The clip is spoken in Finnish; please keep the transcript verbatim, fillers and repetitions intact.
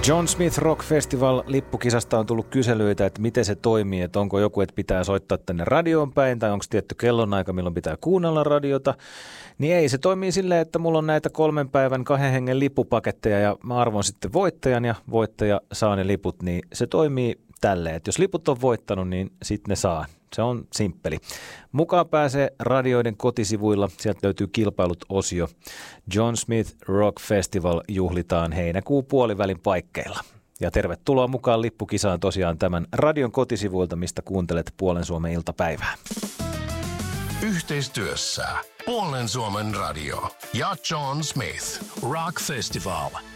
John Smith Rock Festival -lippukisasta on tullut kyselyitä, että miten se toimii, että onko joku, että pitää soittaa tänne radioon päin, tai onko tietty kellonaika, milloin pitää kuunnella radiota. Niin ei, se toimii silleen, että mulla on näitä kolmen päivän kahden hengen lippupaketteja, ja mä arvon sitten voittajan, ja voittaja saa ne liput, niin se toimii tälleen, että jos liput on voittanut, niin sitten ne saa. Se on simppeli. Mukaan pääsee radioiden kotisivuilla. Sieltä löytyy kilpailut-osio. John Smith Rock Festival juhlitaan heinäkuun puolivälin paikkeilla. Ja tervetuloa mukaan lippukisaan tosiaan tämän radion kotisivuilta, mistä kuuntelet Puolen Suomen iltapäivää. Yhteistyössä Puolen Suomen radio ja John Smith Rock Festival.